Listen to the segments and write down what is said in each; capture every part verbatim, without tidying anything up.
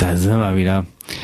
Da sind wir wieder.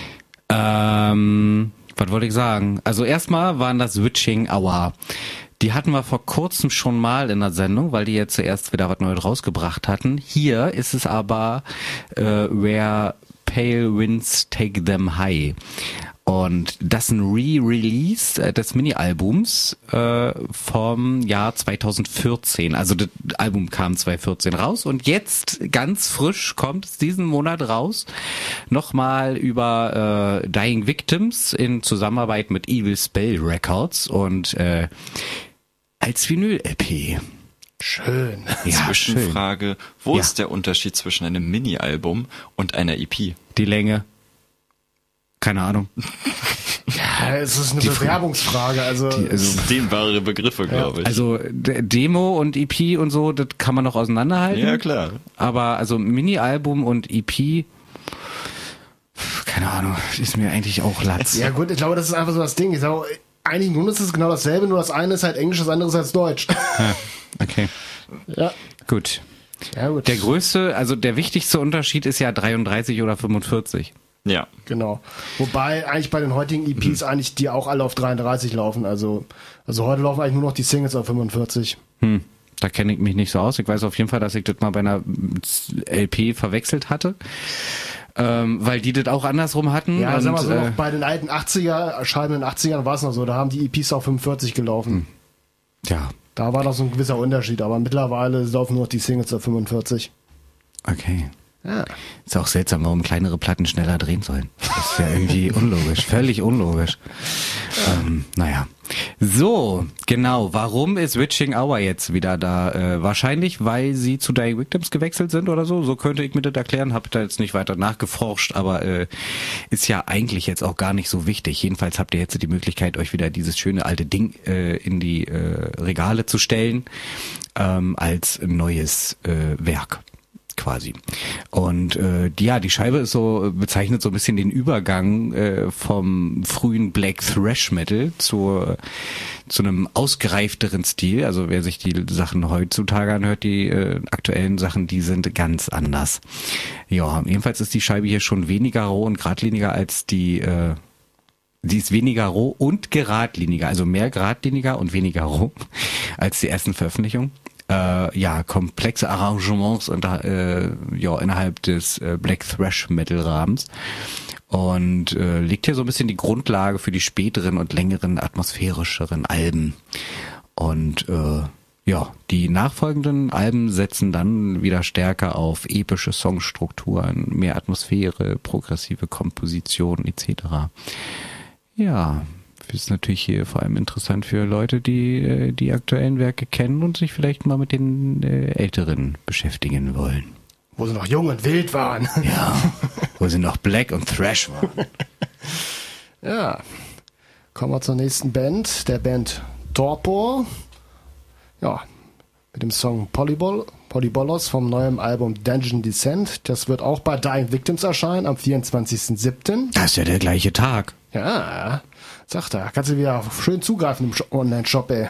Ähm, was wollte ich sagen? Also erstmal waren das Witching Hour. Die hatten wir vor kurzem schon mal in der Sendung, weil die jetzt zuerst wieder was Neues rausgebracht hatten. Hier ist es aber äh, Where Pale Winds Take Them High. Und das ist ein Re-Release des Mini-Albums äh, vom Jahr zwanzig vierzehn. Also das Album kam zwanzig vierzehn raus und jetzt ganz frisch kommt es diesen Monat raus. Nochmal über äh, Dying Victims in Zusammenarbeit mit Evil Spell Records und äh, als Vinyl-L P. Schön. Ja, Zwischenfrage, wo ja. ist der Unterschied zwischen einem Mini-Album und einer E P? Die Länge. Keine Ahnung. Ja, es ist eine die Bewerbungsfrage. Also, die, also dehnbare Begriffe, glaube ich. Also Demo und E P und so, das kann man noch auseinanderhalten. Ja, klar. Aber also Mini-Album und E P, keine Ahnung, ist mir eigentlich auch latz. Ja gut, ich glaube, das ist einfach so das Ding. Ich sage, eigentlich nun ist es genau dasselbe, nur das eine ist halt Englisch, das andere ist halt Deutsch. Ja, okay. Ja. Gut. Ja, gut. Der größte, also der wichtigste Unterschied ist ja dreiunddreißig oder fünfundvierzig. Ja. Genau. Wobei eigentlich bei den heutigen E Ps mhm. eigentlich die auch alle auf dreiunddreißig laufen. Also, also heute laufen eigentlich nur noch die Singles auf fünfundvierzig. Hm. Da kenne ich mich nicht so aus. Ich weiß auf jeden Fall, dass ich das mal bei einer L P verwechselt hatte. Ähm, weil die das auch andersrum hatten. Ja, und, sagen wir so, äh, noch bei den alten achtziger, Scheiben in den achtzigern war es noch so, da haben die E Ps auf fünfundvierzig gelaufen. Ja. Da war noch so ein gewisser Unterschied, aber mittlerweile laufen nur noch die Singles auf fünfundvierzig. Okay. Ja. Ist auch seltsam, warum kleinere Platten schneller drehen sollen. Das ist ja irgendwie unlogisch, völlig unlogisch. Ähm, naja. So, genau. Warum ist Witching Hour jetzt wieder da? Äh, wahrscheinlich, weil sie zu Dying Victims gewechselt sind oder so. So könnte ich mir das erklären. Hab da jetzt nicht weiter nachgeforscht, aber äh, ist ja eigentlich jetzt auch gar nicht so wichtig. Jedenfalls habt ihr jetzt die Möglichkeit, euch wieder dieses schöne alte Ding äh, in die äh, Regale zu stellen ähm, als neues äh, Werk. Quasi. Und äh, die, ja, die Scheibe ist so, bezeichnet so ein bisschen den Übergang äh, vom frühen Black Thrash Metal zu, zu einem ausgereifteren Stil. Also wer sich die Sachen heutzutage anhört, die äh, aktuellen Sachen, die sind ganz anders. Ja, jedenfalls ist die Scheibe hier schon weniger roh und geradliniger als die äh, Sie ist weniger roh und geradliniger, also mehr geradliniger und weniger roh als die ersten Veröffentlichungen. Äh, ja, komplexe Arrangements und, äh, ja, innerhalb des äh, Black Thrash Metal Rahmens und äh, legt hier so ein bisschen die Grundlage für die späteren und längeren atmosphärischeren Alben. Und äh, ja, die nachfolgenden Alben setzen dann wieder stärker auf epische Songstrukturen, mehr Atmosphäre, progressive Komposition et cetera. Ja, ist natürlich hier vor allem interessant für Leute, die die aktuellen Werke kennen und sich vielleicht mal mit den äh, älteren beschäftigen wollen. Wo sie noch jung und wild waren. Ja, wo sie noch Black und Thrash waren. Ja, kommen wir zur nächsten Band, der Band Torpor. Ja, mit dem Song Polybol, Polybolos vom neuen Album Dungeon Descent. Das wird auch bei Dying Victims erscheinen am vierundzwanzigsten siebten Das ist ja der gleiche Tag. Ja, sagt er. Kannst du wieder schön zugreifen im Online-Shop, ey.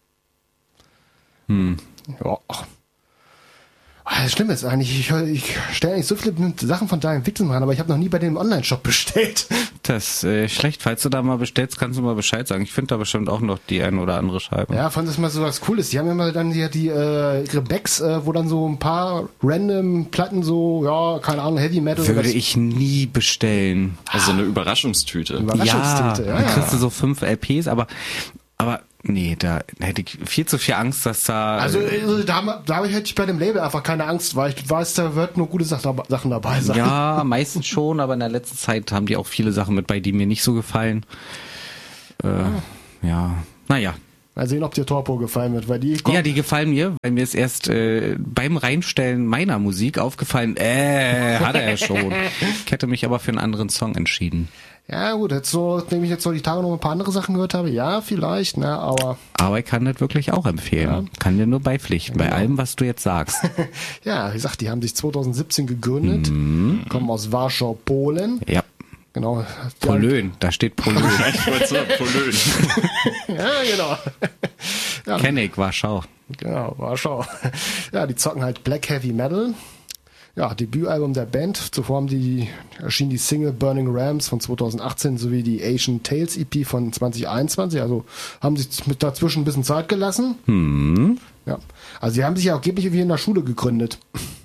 Hm. Ja. Das Schlimme ist eigentlich, ich, ich stelle eigentlich so viele Sachen von Dying Victims an, aber ich habe noch nie bei dem Online-Shop bestellt. Das ist äh, schlecht. Falls du da mal bestellst, kannst du mal Bescheid sagen. Ich finde da bestimmt auch noch die ein oder andere Scheibe. Ja, fand das mal so was Cooles. Die haben ja mal dann die, die äh, ihre Backs, äh, wo dann so ein paar random Platten so, ja, keine Ahnung, Heavy Metal. Würde ich nie bestellen. Also eine Überraschungstüte. Überraschungstüte, ja. ja. Dann kriegst du so fünf L Ps, aber, aber nee, da hätte ich viel zu viel Angst, dass da... Also, also da, da hätte ich bei dem Label einfach keine Angst, weil ich weiß, da wird nur gute Sachen dabei sein. Ja, meistens schon, aber in der letzten Zeit haben die auch viele Sachen mit bei, die mir nicht so gefallen. Äh, ah. Ja, naja. Mal sehen, ob dir Torpor gefallen wird, weil die... Ja, die gefallen mir, weil mir ist erst äh, beim Reinstellen meiner Musik aufgefallen, äh, hat er ja schon. Ich hätte mich aber für einen anderen Song entschieden. Ja gut, jetzt so, nachdem ich jetzt so die Tage noch ein paar andere Sachen gehört habe, ja, vielleicht, ne, aber... Aber ich kann das wirklich auch empfehlen. Ja. Kann dir nur beipflichten, ja, bei genau. allem, was du jetzt sagst. Ja, wie gesagt, die haben sich zwanzig siebzehn gegründet, mhm. kommen aus Warschau, Polen. Ja. Genau. Polön, da steht Polön. Ich wollte sagen, Polön. Ja, genau. Ja, Kenn ich, Warschau. Genau, Warschau. Ja, die zocken halt Black Heavy Metal. ja, Debütalbum der Band. Zuvor haben die, erschien die Single Burning Rams von zweitausendachtzehn sowie die Asian Tales E P von zwanzig einundzwanzig. Also haben sich mit dazwischen ein bisschen Zeit gelassen. Hm. Ja. Also die haben sich ja angeblich wie in der Schule gegründet.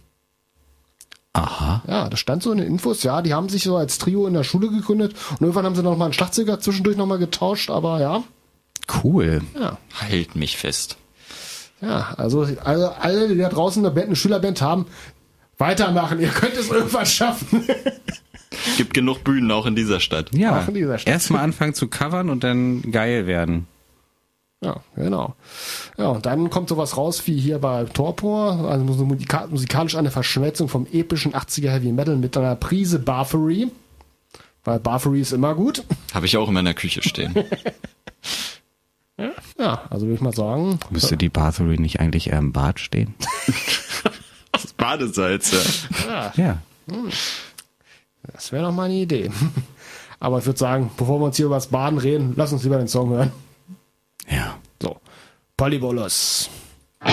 Aha. Ja, das stand so in den Infos. Ja, die haben sich so als Trio in der Schule gegründet. Und irgendwann haben sie noch mal einen Schlagzeuger zwischendurch noch mal getauscht. Aber ja. Cool. Ja. Halt mich fest. Ja, also alle, alle, die da draußen eine Band, eine Schülerband haben, weitermachen. Ihr könnt es irgendwann schaffen. Gibt genug Bühnen auch in dieser Stadt. Ja. Auch in dieser Stadt. Erstmal anfangen zu covern und dann geil werden. Ja, genau. Ja, und dann kommt sowas raus wie hier bei Torpor, also so musika- musikalisch eine Verschmelzung vom epischen achtziger Heavy Metal mit einer Prise Bathory. Weil Bathory ist immer gut. Habe ich auch in meiner Küche stehen. Ja, also würde ich mal sagen. Müsste die Bathory nicht eigentlich eher im Bad stehen? Das Badesalz, ja. Ja. Das wäre noch mal eine Idee. Aber ich würde sagen, bevor wir uns hier über das Baden reden, lass uns lieber den Song hören. Ja. So, Polybolus.